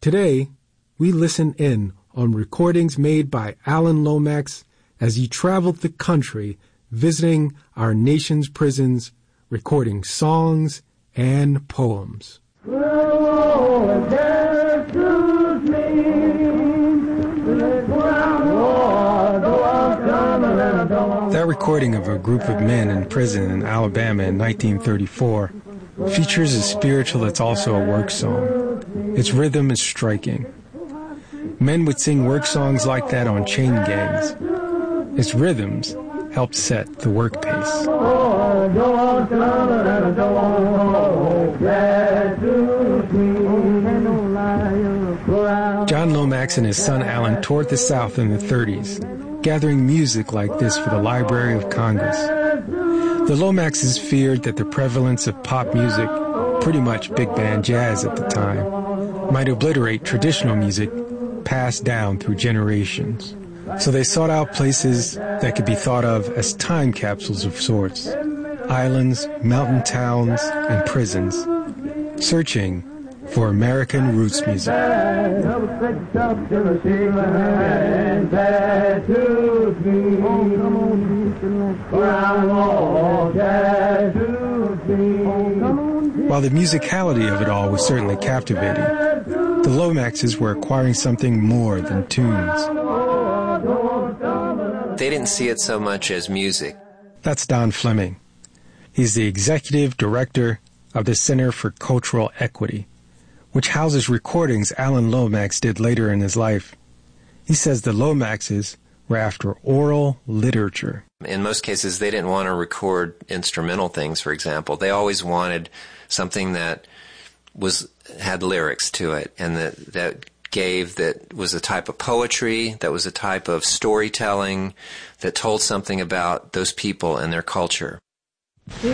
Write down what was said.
Today, we listen in on recordings made by Alan Lomax as he traveled the country visiting our nation's prisons, recording songs and poems. That recording of a group of men in prison in Alabama in 1934 features a spiritual that's also a work song. Its rhythm is striking. Men would sing work songs like that on chain gangs. Its rhythms helped set the work pace. John Lomax and his son Alan toured the South in the 30s, gathering music like this for the Library of Congress. The Lomaxes feared that the prevalence of pop music, pretty much big band jazz at the time, might obliterate traditional music passed down through generations. So they sought out places that could be thought of as time capsules of sorts, islands, mountain towns, and prisons, searching for American roots music. While the musicality of it all was certainly captivating, the Lomaxes were acquiring something more than tunes. They didn't see it so much as music. That's Don Fleming. He's the executive director of the Center for Cultural Equity, which houses recordings Alan Lomax did later in his life. He says the Lomaxes were after oral literature. In most cases, they didn't want to record instrumental things, for example. They always wanted something that had lyrics to it, and that was a type of poetry, that was a type of storytelling that told something about those people and their culture.